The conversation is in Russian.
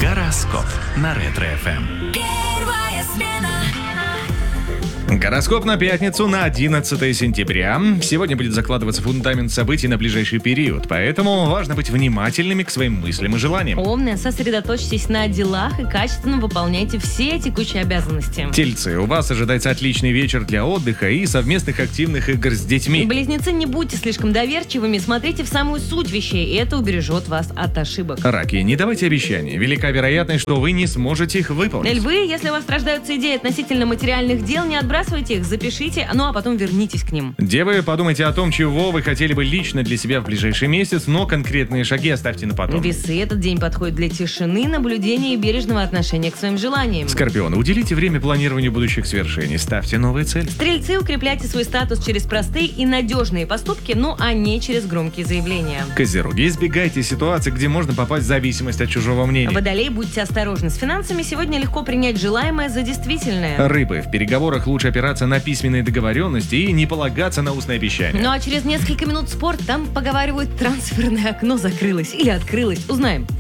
Гороскоп на Ретро-ФМ. Первая смена. Гороскоп на пятницу, на 11 сентября. Сегодня будет закладываться фундамент событий на ближайший период, поэтому важно быть внимательными к своим мыслям и желаниям. Умные, сосредоточьтесь на делах и качественно выполняйте все текущие обязанности. Тельцы, у вас ожидается отличный вечер для отдыха и совместных активных игр с детьми. Близнецы, не будьте слишком доверчивыми, смотрите в самую суть вещей, и это убережет вас от ошибок. Раки, не давайте обещаний. Велика вероятность, что вы не сможете их выполнить. Львы, если у вас рождаются идеи относительно материальных дел, не отбрасывайте их, запишите, а потом вернитесь к ним. Девы, подумайте о том, чего вы хотели бы лично для себя в ближайший месяц, но конкретные шаги оставьте на потом. Весы, этот день подходит для тишины, наблюдения и бережного отношения к своим желаниям. Скорпионы, уделите время планированию будущих свершений, ставьте новые цели. Стрельцы, укрепляйте свой статус через простые и надежные поступки, а не через громкие заявления. Козероги, избегайте ситуаций, где можно попасть в зависимость от чужого мнения. Водолей, будьте осторожны с финансами, сегодня легко принять желаемое за действительное. Рыбы, в переговорах лучше опираться на письменные договоренности и не полагаться на устные обещания. Через несколько минут спорт, там, поговаривают, трансферное окно закрылось или открылось. Узнаем.